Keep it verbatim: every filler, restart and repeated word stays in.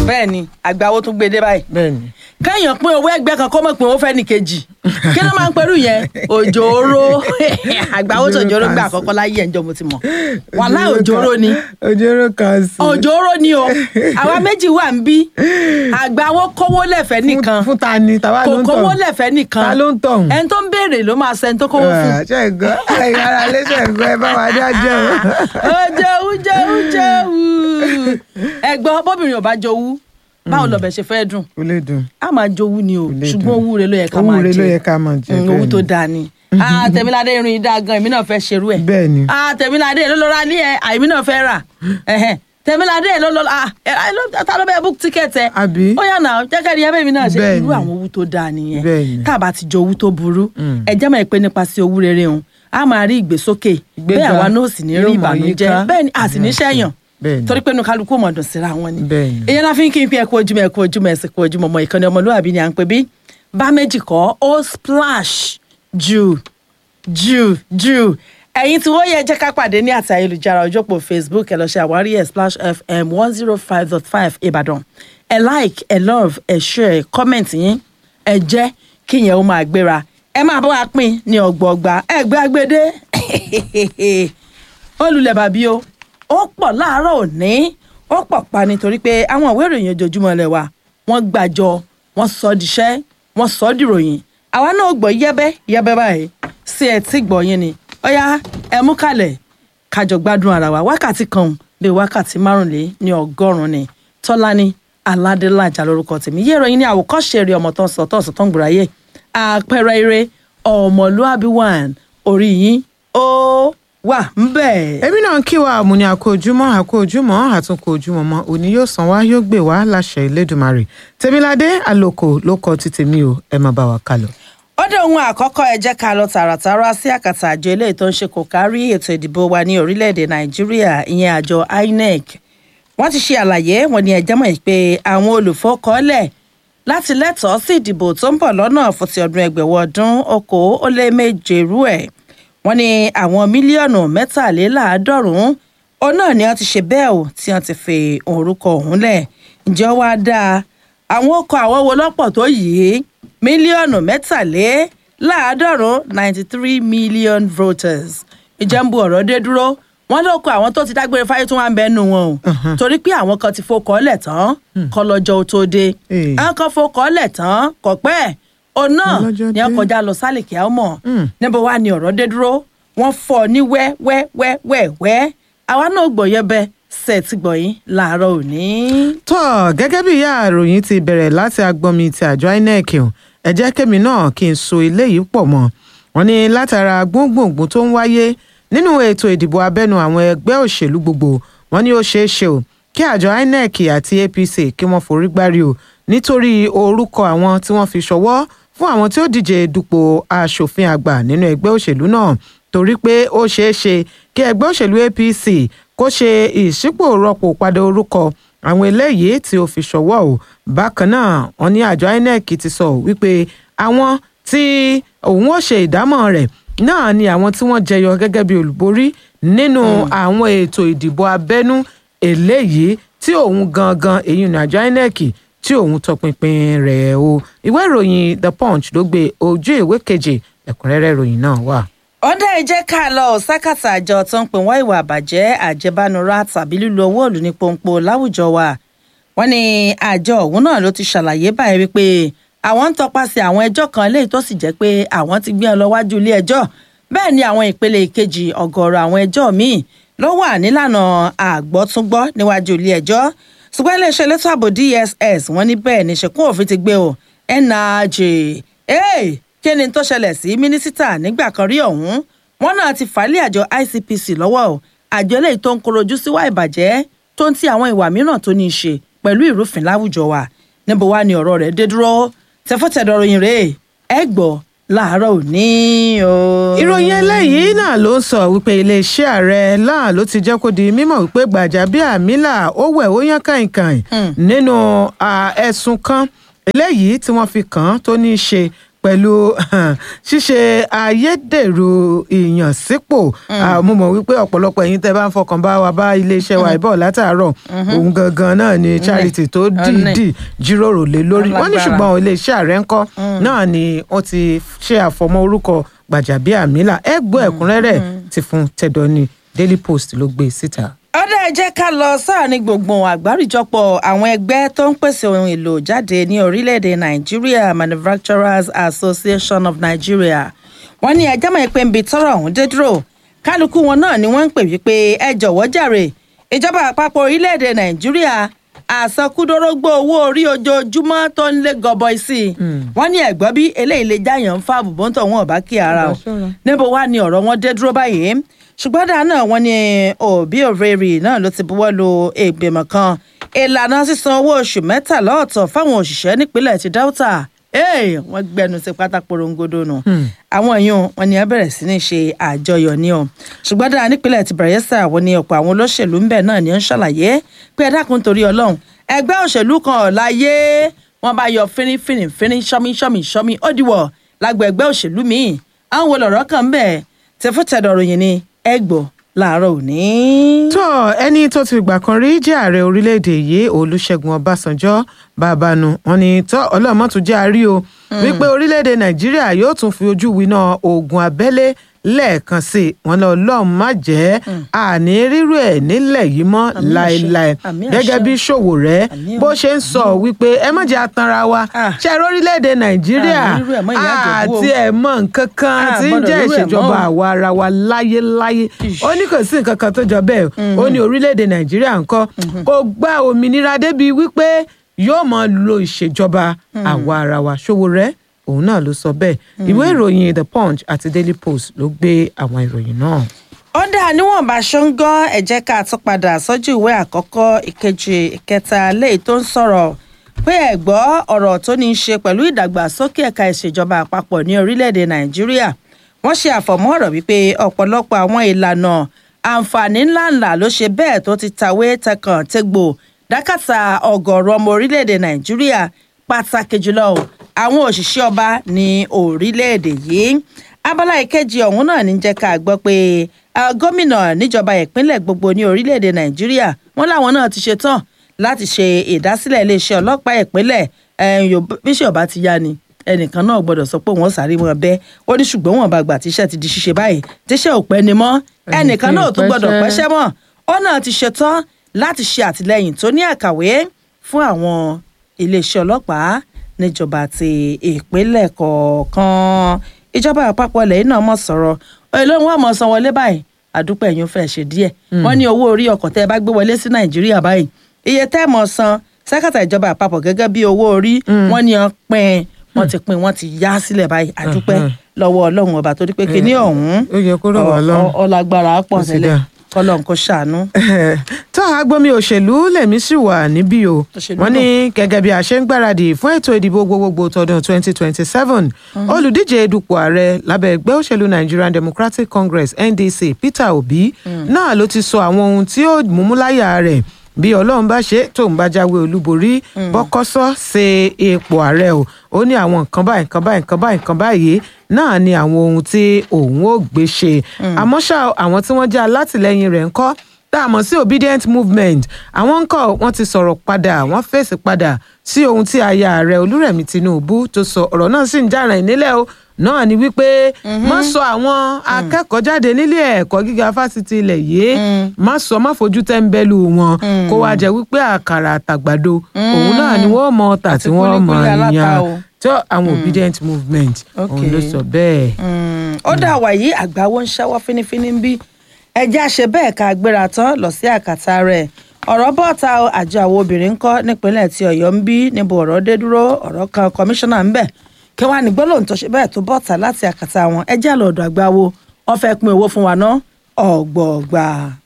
bẹ́ẹ̀ ni àgbáwo tún gbé dé báyìí. bẹ́ẹ̀ ni. kéèyàn pín owó ẹgbẹ́ kan kó mọ̀ pé owó fẹ́ ní kejì kí ló máa ń pẹ̀lú yẹn òjòòrò àgbáwo tó òjòòrò gbà àkọ́kọ́ láyé ẹ̀ ń jọ mo ti mọ̀ wàhálà òjòòrò ni òjòòrò kan sí. òjòòrò ni o àwa méjì wà ń bí àgbáwo kówó lẹ̀fẹ́ nìkan fún ta ni tàwa ló ń tọ̀ kò kówó lẹ̀fẹ́ nìkan ta ló ń tọ̀ ẹni tó ń béèrè ló máa sẹ́ni tó kówó fún. ṣe é gbọ́ ara lé ṣe é gbọ́ ẹ bá wa dájọ́. òjòwú jòwú jòwú ẹ̀gbọ́n bóbìnrin ò bá jowú báwo lọbẹ ṣe fẹ́ dùn. ó lè dùn. a máa jowú ni o ṣùgbọ́n owó rẹ ló yẹ ká máa jẹ owó rẹ ló yẹ ká máa jẹ bẹ́ẹ̀ ni owó tó dáa ni. Tẹ̀míládé irun yìí dáa gan èmi náà fẹ́ ṣerú ẹ̀. bẹ́ẹ̀ ni. Tẹ̀míládé ló lọ́ra ní ẹ̀ àìmí náà fẹ́ rà. Tẹ̀míládé ló lọ́ra ta ló bẹ́ẹ̀ book ticket ẹ̀. àbí. ó yà náà jẹ́kẹ́ ni ẹ̀bẹ̀ mi náà ṣe irú àwọn owó tó dáa nìyẹn. tá a bá ti jẹ owó tó burú ẹ jẹ́ mọ̀ pé nípasẹ̀ owó rere òun a máa rí ìgbésókè bẹ́ẹ̀ àwa náà sì ní rí ìbànújẹ́ bẹ́ẹ̀ ni a sì ní sẹ́yàn torí pé inú kálukú mọ̀ dùn síra wọn ni. èyàn náà fi ń kí n pín ẹkú ojúmọ́ ẹkú ojúmọ́ ẹsẹ̀ ẹkú ojúmọ́ ọmọ ìkànnì ọmọlúwàbí ni à ń pè bí bá méjì kọ́ ó splash jù jù jù ẹ̀yin tí wọ́n yẹ jẹ́ ká pàdé ní àti ayélujára ọjọ́pọ̀ Facebook ẹ lọ ṣe àwárí ẹ̀ Splash F M one zero five dot five Ìbàdàn ẹ like ẹ love ẹ share ẹ comment yín ẹ jẹ́ kí yẹn ó máa gbéra ẹ máa bá wa pín ní ọgbọọgba ẹ gbé agbédé olùlẹ̀ bàbí o ó pọ̀ láàárọ̀ òní ó pọ̀ pa nítorí pé àwọn ìwé ìròyìn ojoojúmọ́ lẹ̀ wá wọ́n gbàjọ wọ́n sọ díṣẹ́ wọ́n sọ dìròyìn àwa náà gbọ́ yẹ́bẹ́ yẹ́bẹ́ báyìí sí ẹ tí gbọ́ yín ni ọ̀yá ẹ mú kalẹ̀ kájọ gbádùn ara wa wákàtí kan bí wákàtí márùnlé ní ọgọ́rùn-ún ni Tọ́lání Aládélájà lórúkọ tèmi yé ìròyìn ní àwòkọ́ṣe eré ọmọ tó ń sọ tó ń sọ tó ń gbòráyè àpẹẹrẹ eré ọmọlúàbí one orí yín ó wà ń bẹ̀. èmi náà kí wa àmúni àkójúmọ́ àkójúmọ́ àtúnkò ojúmọ́ mọ́ òní yóò san wá yóò gbé wá láṣẹ Elédùmarè Tẹ̀míládé àlòkò ló kọ ti tèmi o ẹ má bá wa kálọ. ó dé ohun àkọ́kọ́ ẹ jẹ́ ká lọ tààràtàrà sí àkàtà àjọ eléyìí tó ń ṣe kò kárí ètò ìdìbò wa ní orílẹ̀-èdè Nàìjíríà ìyẹn àjọ I N E C wọ́n ti ṣe àlàyé wọn ní ẹjẹ́ mọ̀ pé àwọn olùfọkànlẹ̀ láti lẹ́tọ̀ọ́ sí ìdìbò tó ń bọ̀ lọ́nà fún ti ọdún ẹgbẹ̀wọ̀ ọdún okòó ó lé méje rú ẹ̀ wọ́n ní àwọn mílíọ̀nù mẹ́tàléláàádọ́rùn-ún òun náà ni wọ́n ti ṣe bẹ́ẹ̀ o tí wọ́n ti fi orúkọ ọ̀hún lẹ̀ ǹjẹ́ wá dáa àwọn ọkọ̀ àwọn wo lọ́pọ̀ tó yìí mílíọ̀nù mẹ́tàléláàádọ́rùn-ún ninety three million voters ìjẹ́ ń bu ọ̀rọ̀ dé dúró wọ́n ló kọ àwọn tó ti dágbére fáyé tó wà ń bẹ́nu wọn o torí pé àwọn kan ti fokọ̀ọ́lẹ̀ tán kọ́ lọ́jọ́ tó dé àwọn kan fokọ̀ọ́lẹ̀ tán kọ̀ pẹ́ òun náà ni wọ́n kọjá lọ sálìkì àmọ́ níbo wá ni ọ̀rọ̀ dé dúró wọ́n fọ́ ní wẹ́wẹ́wẹ́wẹ́ àwa náà gbọ̀yẹ́bẹ sẹ́ẹ̀tì gbọ̀yìn láàárọ̀ òní. tọ́ gẹ́gẹ́ bí ìyá àròyìn ti bẹ̀rẹ̀ láti agbọ́nmi ti àjọ I N E C ẹ jẹ́ kémi náà kí n so eléyìí pọ̀ mọ́ wọn ní látara gbóngbòngbò tó ń wáyé nínú ètò ìdìbò abẹ́nú àwọn ẹgbẹ́ òṣèlú gbogbo wọn ní ó ṣeé ṣe o kí àjọ I N E C àti A P C kí wọ́n forí gbárí o nítorí orúkọ àwọn tí wọ́n fi ṣọwọ́ fún àwọn tí ó díje dupò aṣòfin àgbà nínú ẹgbẹ́ òṣèlú náà torí pé ó ṣeé ṣe kí ẹgbẹ́ òṣèlú A P C kó ṣe ìṣípò rọ́pò padà orúkọ àwọn eléyìí tí ó fi ṣọwọ́ o bákan náà wọ́n ní àjọ I N E C ti sọ wípé àwọn tí òun ó ṣe ìdámọ̀ rẹ̀ náà ni àwọn tí wọ́n jẹyọ gẹ́gẹ́ bí olùborí nínú àwọn ètò ìdìbò abẹ́nú eléyìí tí òun gangan èyí ní àjọ I N E C tí òun tọpinpin rẹ̀ o ìwé ìròyìn The Punch ló gbé ojú ìwé keje ẹ̀kúnrẹ́rẹ́ ìròyìn náà wà. ọ̀dà ìjẹ́ ká lọ sákàtà àjọ tó ń pè wọ́n ìwà àbàjẹ́ àjẹbánura tàbí lílo owó òlù ní pọ́npọ́ láwùjọ wa wọ́n ní àjọ òun náà ló ti ṣàlàyé báyìí wípé àwọn ń tọpasẹ̀ àwọn ẹjọ́ kan léyìí tó sì jẹ́ pé àwọn ti gbé ọ lọ wájú ilé ẹjọ́ bẹ́ẹ̀ ni àwọn ìpele ìkejì ọ̀gọ̀ọ̀rọ̀ àwọn ẹjọ́ míì ló wà nílànà àgbọ́túngbọ́ níwájú ilé ẹjọ́ ṣùgbọ́n iléeṣẹ́ elétò ààbò D S S wọ́n ní bẹ́ẹ̀ ni ṣẹ̀kún òfin ti gbé o N R J kí ni tó ṣẹlẹ̀ sí mínísítà nígbà kan rí ọ̀hún wọn náà ti fàálẹ̀ àjọ I C P C lọ́wọ́ o àjọ eléyìí tó ń korojú síwá ìbàjẹ́ tó ń ti àwọn ìwà mìíràn tó ní í ṣe pẹ̀lú ìrúfin láwùjọ wa níbo wá ni ọ̀rọ̀ rẹ̀ dé dúró tẹfọ́tẹ̀dọ̀ròyìn rèé ẹ gbọ́ láàárọ̀ òní o. ìròyìn eléyìí náà ló ń sọ wípé iléeṣẹ́ ààrẹ náà ló ti jẹ́ kó di mímọ̀ wípé Gbajabiamila ó wẹ̀ ó yán kàìnkàìn nínú ẹ̀sùn kan eléyìí tí wọ́n fi kàn án tó ní í ṣe pẹ̀lú ṣíṣe ayédèrú ìyànsípò mo mọ̀ wípé ọ̀pọ̀lọpọ̀ ẹ̀yin tẹ́ bá ń fọkàn bá wa bá iléeṣẹ́ wa ìbọ̀ látàárọ̀ òun gangan náà ni Charity tó dìídì jíròrò lé lórí wọ́n ní ṣùgbọ́n iléeṣẹ́ ààrẹ ńkọ́ náà ni wọ́n ti ṣe àfọmọ́ orúkọ Gbajabiamila ẹ gbọ́ ẹ̀kúnrẹ́rẹ́ ti fún tẹ̀dọ̀ ni Daily Post ló gbé síta. ọ̀dà ẹ jẹ́ ká lọ sáàrin gbùngbùn àgbáríjọpọ̀ àwọn ẹgbẹ́ tó ń pèsè ohun èlò jáde ní orílẹ̀-èdè Nàìjíríà Manufacturers Association of Nigeria wọ́n ní ẹjọ́ mọ̀ pé ń bi tọ́rọ̀ ọ̀hún dé dúró kálukú wọn náà ni wọ́n ń pè wípé ẹ jọ̀wọ́ jàre ìjọba àpapọ̀ orílẹ̀-èdè Nàìjíríà àsọkúdórógbó owó orí ojoojúmọ́ tó ń lé gọbọi sí i wọ́n ní ẹ̀gbọ́n bí eléyìí lè jáyàn ń fa àbùbọ́n tó wọn ò bá kí ara o níbo wá ni ọ̀rọ̀ wọn dé dúró báyìí ṣùgbọ́n dáa náà wọ́n ní Obi Oreri náà ló ti buwọ́ lu ìgbìmọ̀ kan ìlànà sísan owó oṣù mẹ́tàlá ọ̀tọ̀ fáwọn òṣìṣẹ́ nípínlẹ̀ ti Delta wọ́n gbẹnu sí pátá porongodo nù àwọn èèyàn wọn ni ẹ bẹ̀rẹ̀ sí ní ṣe àjọyọ̀ ni o ṣùgbọ́n dáa nípínlẹ̀ ti Bayelsa wọn ni ọ̀pọ̀ àwọn olóṣèlú ń bẹ̀ náà ni ó ń ṣàlàyé pé ẹ dákun torí Ọlọ́run ẹgbẹ́ òṣèlú kan ọ̀láyé wọn bá yọ fínnífínní fínní ṣọ́mí ṣọ́mí ṣọ́mí ó dìwọ̀ lágbo ẹgbẹ́ òṣèlú míì àwọn wo lọ̀rọ̀ kan bẹ́ẹ̀ tẹ̀fútẹ̀dọ̀ ròyìn ni ẹ gbọ́ láàárọ̀ òní. tó ẹni tó ti gbà kan rí jẹ́ ààrẹ orílẹ̀-èdè yìí Olúṣẹ́gun Ọbásanjọ́ bàbánu wọn ni tó ọlọ́mọ tún jẹ́ àárí o wípé orílẹ̀-èdè Nàìjíríà yóò tún fi ojú winá ogun abẹ́lé lẹ́ẹ̀kan sí i wọn lọ lọ́ọ́ má jẹ́ àní rírú ẹ̀ nílẹ̀ yìí mọ́ láéláé gẹ́gẹ́ bí Sowore bó ṣe ń sọ wípé ẹ má jẹ́ atanra wa ṣe é orílẹ̀-èdè Nàìjíríà àti ẹ̀ mọ̀ nǹkan kan tí ń jẹ́ ìṣèjọba àwa ara wa láyéláyé ó ní kò sí nǹkan kan tó jọ bẹ́ẹ̀ ó ní orílẹ̀-èdè Nàìjíríà ńkọ́ kò gba òmìnira débi wípé yóò máa lo ìṣèjọba àwa ara wa Sowore òun náà ló sọ bẹ́ẹ̀ ìwé ìròyìn The Punch àti Daily Post ló gbé àwọn ìròyìn náà. ó dà níwọ̀nba ṣóńgán ẹ jẹ́ ká tún padà sójú ìwé àkọ́kọ́ ìkejì ìkẹta léyìí tó ń sọ̀rọ̀ pé ẹ gbọ́ ọ̀rọ̀ tó ní í ṣe pẹ̀lú ìdàgbàsókè ẹ̀ka ìṣèjọba àpapọ̀ ní orílẹ̀-èdè Nàìjíríà wọ́n ṣe àfọ̀mọ́ ọ̀rọ̀ wípé ọ̀pọ̀lọpọ̀ àwọn ìlànà àǹfààní ńláńlá ló ṣe bẹ́ẹ̀ tó ti tàwé tẹkàn tẹgbò dákàtà ọ̀gọ̀ọ̀rọ̀ ọmọ orílẹ̀-èdè Nàìjíríà pàtàkì jùlọ àwọn òṣìṣẹ́ ọba ní orílẹ̀-èdè yìí abala ìkejì ọ̀hún náà ní jẹ́ ká gbọ́ pé gómìnà níjọba ìpínlẹ̀ gbogbo ní orílẹ̀-èdè Nàìjíríà wọ́n láwọn náà ti ṣe tán láti ṣe ìdásílẹ̀ iléeṣẹ́ ọlọ́pàá ìpínlẹ̀ bíṣẹ́ ọba ti yá ni ẹnìkan náà gbọ́dọ̀ sọ pé wọ́n sáré wọn bẹ́ ó ní ṣùgbọ́n wọn bá gbà tíṣẹ́ ti di ṣíṣe báyìí tíṣẹ́ ò pẹ́ ni mọ́ ẹnìkan náà tó gbọ́dọ̀ pẹ́ṣẹ́ mọ́ ó náà ti ṣe tán láti ṣe àtìlẹ́yìn tó ní àkàwé fún àwọn iléeṣẹ́ ọlọ́pàá níjọba ti ìpínlẹ̀ kọ̀ọ̀kan ìjọba àpapọ̀ lẹ́yìn náà mọ̀ sọ̀rọ̀ èló wọn mọ̀ san wọlé báyìí àdúpẹ́ ẹ̀yìn fẹ́ ṣe díẹ̀ wọ́n ní owó orí ọkọ̀ tẹ́ ẹ bá gbé wọlé sí Nàìjíríà báyìí iye tẹ́ ẹ mọ̀ san sẹ́kàtà ìjọba àpapọ̀ gẹ́gẹ́ bí owó orí wọ́n ní ọ pín wọ́n ti pín wọ́n ti yá sílẹ̀ báyìí àdúpẹ́ lọ́wọ́ Ọlọ́run ọba torí pé kíní ọ̀hún ọlágbára pọ̀ sílẹ̀ kọlọ́n kò ṣàánú. tó agbómi òṣèlú lèmi sì wà níbí o wọ́n ní gẹ́gẹ́ bí a ṣe ń gbáradì fún ètò ìdìbò gbogbogbò tọdún twenty twenty seven olùdíje dupò ààrẹ lábẹ́ ẹgbẹ́ òṣèlú Nigerian Democratic Congress N D C Peter Obi náà ló ti sọ àwọn ohun tí ó múmúláyà rẹ̀ bí Ọlọ́run bá ṣe tóun bá jáwé olúborí bọ́kọ́sọ́ ṣe ipò ààrẹ o ó ní àwọn nǹkan báyìí nǹkan báyìí nǹkan báyìí nǹkan báyìí náà ni àwọn ohun tí òun ò gbé ṣe àmọ́ ṣá àwọn tí wọ́n jẹ́ alátìlẹyìn rẹ̀ ńkọ́ tá a mọ̀ sí obedient movement àwọn ńkọ́ wọ́n ti sọ̀rọ̀ padà wọ́n fèsì padà sí ohun tí aya ààrẹ Olúrẹ̀mí Tinubu tó sọ ọ̀rọ̀ náà sì ń jà ràn nílẹ̀ o náà ni wípé má sọ àwọn akẹ́kọ̀ọ́ jáde nílé ẹ̀kọ́ gíga fásitì ilẹ̀ yìí má sọ má fojú tẹ́ńbẹ́lú wọn kó wá jẹ́ wípé àkàrà àtàgbàdo òun náà ni wọ́n mọ ọ̀tà tí wọ́n mọ ìyàn tó àwọn obedient movement òun ló sọ bẹ́ẹ̀. ó dà wàyí àgbáwo ń ṣẹ́wọ́ fínífíní ń bí ẹjẹ́ àṣẹ bẹ́ẹ̀ ká gbéra tán lọ sí àkàtà rẹ̀ ọ̀rọ̀ bọ́ọ̀ta àjọ àwọn obìnrin ń kọ́ nípínlẹ̀ tí Ọ̀yọ́ ń bí níbo ọ̀rọ̀ dé dúró ọ̀rọ̀ kan kọmíṣánná ń bẹ̀ kí wọ́n á ní gbólóhùn tó ṣe bẹ́ẹ̀ tó bọ́ọ̀ta láti àkàtà wọn ẹjẹ́ àlọ́ọ̀dọ̀ àgbáwo wọ́n fẹ́ pín owó fún wa ná ọ̀gbọ̀ọ̀gbà.